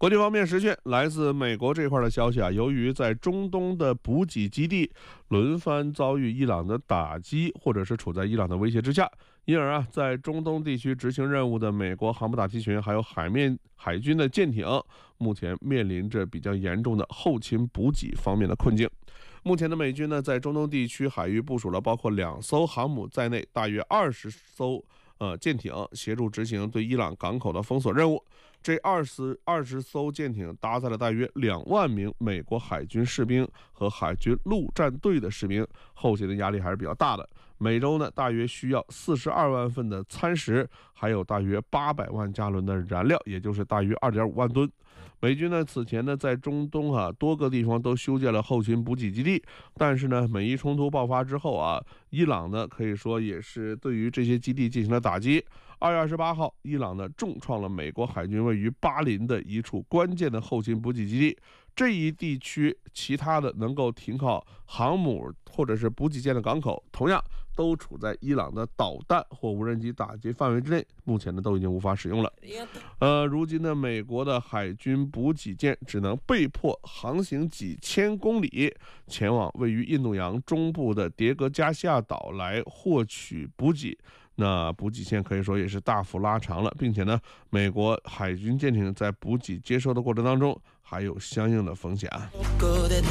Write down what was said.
国际方面，实讯来自美国这块的消息啊，由于在中东的补给基地轮番遭遇伊朗的打击，或者是处在伊朗的威胁之下，因而啊，在中东地区执行任务的美国航母打击群还有海军的舰艇，目前面临着比较严重的后勤补给方面的困境。目前的美军呢，在中东地区海域部署了包括2艘航母在内大约20艘舰艇，协助执行对伊朗港口的封锁任务。这20艘舰艇搭载了大约2万名美国海军士兵和海军陆战队的士兵，后勤的压力还是比较大的。每周呢，大约需要42万份的餐食，还有大约800万加仑的燃料，也就是大约2.5万吨。美军呢，此前呢，在中东多个地方都修建了后勤补给基地，但是呢，美伊冲突爆发之后伊朗呢可以说也是对于这些基地进行了打击。2月28号，伊朗呢重创了美国海军位于巴林的一处关键的后勤补给基地。这一地区其他的能够停靠航母或者是补给舰的港口，同样都处在伊朗的导弹或无人机打击范围之内，目前呢都已经无法使用了。如今呢，美国的海军补给舰只能被迫航行几千公里，前往位于印度洋中部的迭戈加西亚岛来获取补给。那补给线可以说也是大幅拉长了，并且呢，美国海军舰艇在补给接收的过程当中还有相应的风险。